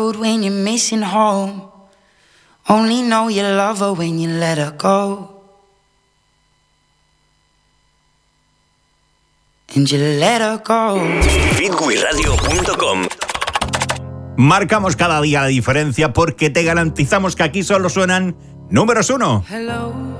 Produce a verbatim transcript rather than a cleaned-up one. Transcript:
road when you're missing home. Only know you love her when you let her go. And you let her go. Fitwi Radio punto com. Marcamos cada día la diferencia porque te garantizamos que aquí solo suenan números uno. Hello.